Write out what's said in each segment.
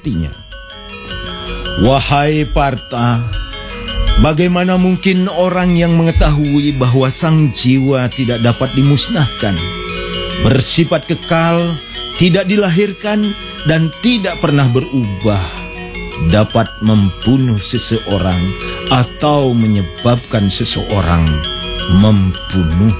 hatinya. Wahai Partha, bagaimana mungkin orang yang mengetahui bahwa sang jiwa tidak dapat dimusnahkan, bersifat kekal, tidak dilahirkan, dan tidak pernah berubah, dapat membunuh seseorang atau menyebabkan seseorang membunuh?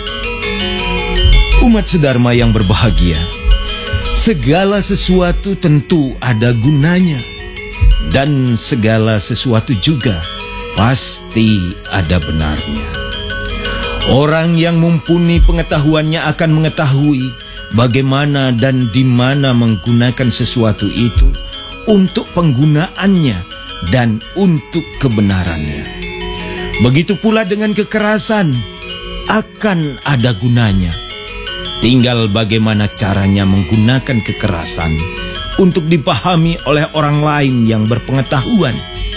Umat sedharma yang berbahagia, segala sesuatu tentu ada gunanya, dan segala sesuatu juga pasti ada benarnya. Orang yang mumpuni pengetahuannya akan mengetahui bagaimana dan di mana menggunakan sesuatu itu untuk penggunaannya dan untuk kebenarannya. Begitu pula dengan kekerasan, akan ada gunanya. Tinggal bagaimana caranya menggunakan kekerasan untuk dipahami oleh orang lain yang berpengetahuan.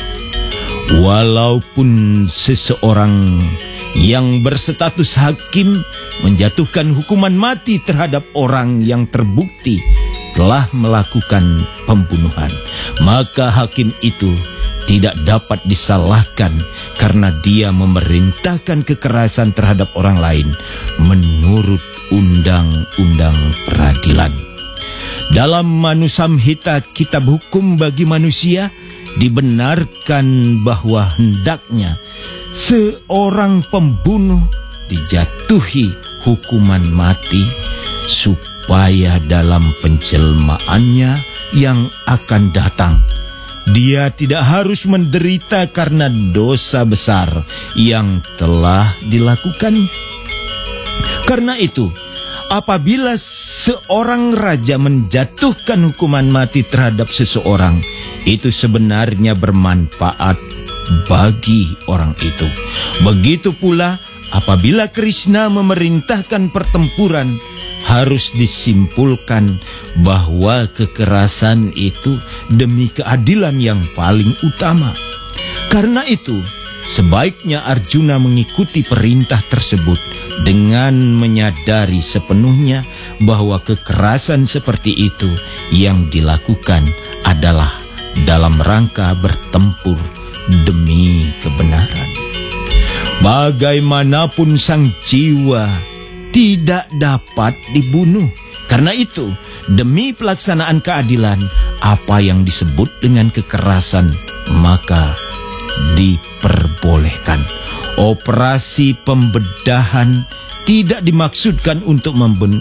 Walaupun seseorang yang berstatus hakim menjatuhkan hukuman mati terhadap orang yang terbukti telah melakukan pembunuhan, maka hakim itu tidak dapat disalahkan karena dia memerintahkan kekerasan terhadap orang lain menurut undang-undang peradilan. Dalam Manu Samhita, kitab hukum bagi manusia, dibenarkan bahwa hendaknya seorang pembunuh dijatuhi hukuman mati supaya dalam penjelmaannya yang akan datang dia tidak harus menderita karena dosa besar yang telah dilakukan. Karena itu, apabila seorang raja menjatuhkan hukuman mati terhadap seseorang, itu sebenarnya bermanfaat bagi orang itu. Begitu pula apabila Krishna memerintahkan pertempuran, harus disimpulkan bahwa kekerasan itu demi keadilan yang paling utama. Karena itu, sebaiknya Arjuna mengikuti perintah tersebut dengan menyadari sepenuhnya bahwa kekerasan seperti itu yang dilakukan adalah dalam rangka bertempur demi kebenaran. Bagaimanapun sang jiwa tidak dapat dibunuh. Karena itu, demi pelaksanaan keadilan, apa yang disebut dengan kekerasan maka diperbolehkan. Operasi pembedahan tidak dimaksudkan untuk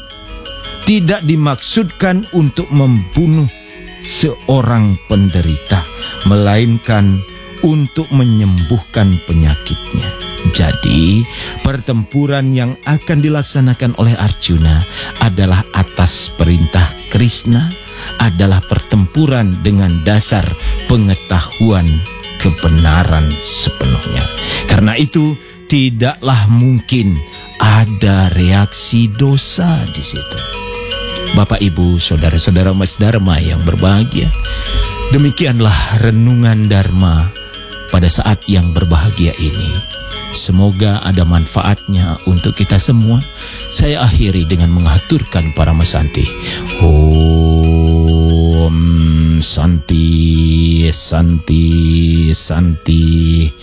membunuh seorang penderita, melainkan untuk menyembuhkan penyakitnya. Jadi, pertempuran yang akan dilaksanakan oleh Arjuna adalah atas perintah Krishna, adalah pertempuran dengan dasar pengetahuan kebenaran sepenuhnya. Karena itu, tidaklah mungkin ada reaksi dosa di situ. Bapak, Ibu, saudara-saudara Mas Dharma yang berbahagia, demikianlah renungan Dharma pada saat yang berbahagia ini. Semoga ada manfaatnya untuk kita semua. Saya akhiri dengan mengaturkan Paramasanti. Om Santi, Santi, Santi.